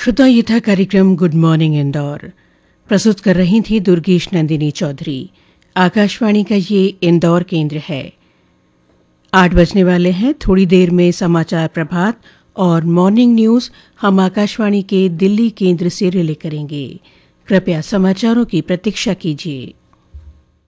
श्रोता, ये था कार्यक्रम गुड मॉर्निंग इंदौर। प्रस्तुत कर रही थी दुर्गेश नंदिनी चौधरी। आकाशवाणी का ये इंदौर केंद्र है। 8 बजने वाले हैं। थोड़ी देर में समाचार प्रभात और मॉर्निंग न्यूज़ हम आकाशवाणी के दिल्ली केंद्र से रिले करेंगे। कृपया समाचारों की प्रतीक्षा कीजिए।